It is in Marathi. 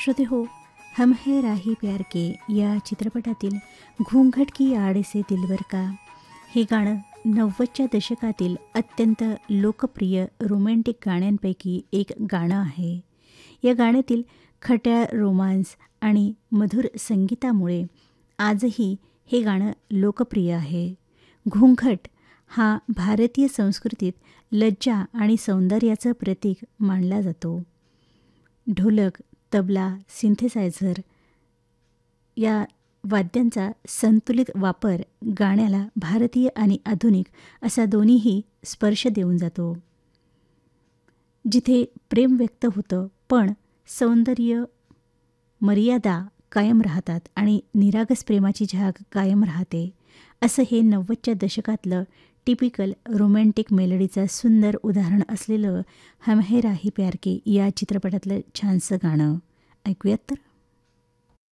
श्रोते हो, हम है राही प्यार के या चित्रपटातील घूंघट की आड़ से दिलबर का हे गाणं 90च्या दशकातील अत्यंत लोकप्रिय रोमॅन्टिक गाण्यांपैकी एक गाणं आहे. या गाण्यातील खट्याळ रोमांस आणि मधुर संगीतामुळे आजही हे गाणं लोकप्रिय आहे. घूंघट हा भारतीय संस्कृतीत लज्जा आणि सौंदर्याचं प्रतीक मानला जातो. ढोलक, तबला, सिंथेसायझर या वाद्यांचा संतुलित वापर गाण्याला भारतीय आणि आधुनिक असा दोन्हीही स्पर्श देऊन जातो. जिथे प्रेम व्यक्त होतं पण सौंदर्य मर्यादा कायम राहतात आणि निरागस प्रेमाची झाग कायम राहते, असं हे 90च्या दशकातलं टिपिकल रोमॅन्टिक मेलडीचं सुंदर उदाहरण असलेलं हम है राही प्यार के या चित्रपटातलं छानसं गाणं ऐकूयात तर.